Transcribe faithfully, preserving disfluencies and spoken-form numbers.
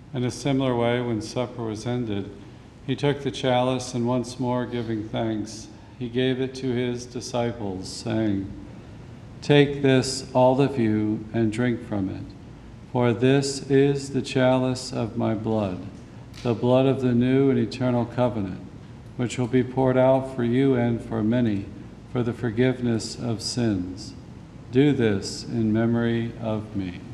In a similar way, when supper was ended, he took the chalice and once more giving thanks, he gave it to his disciples, saying, "Take this, all of you, and drink from it, for this is the chalice of my blood, the blood of the new and eternal covenant, which will be poured out for you and for many for the forgiveness of sins. Do this in memory of me."